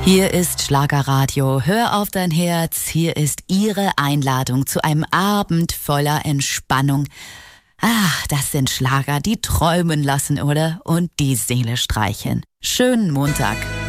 Hier ist Schlagerradio. Hör auf dein Herz. Hier ist Ihre Einladung zu einem Abend voller Entspannung. Ach, das sind Schlager, die träumen lassen, oder? Und die Seele streicheln. Schönen Montag.